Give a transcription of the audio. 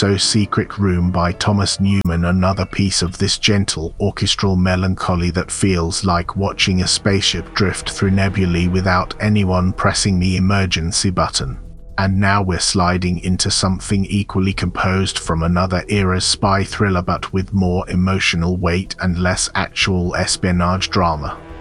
So Secret Room by Thomas Newman, another piece of this gentle orchestral melancholy that feels like watching a spaceship drift through nebulae without anyone pressing the emergency button. And now we're sliding into something equally composed from another era's spy thriller, but with more emotional weight and less actual espionage drama.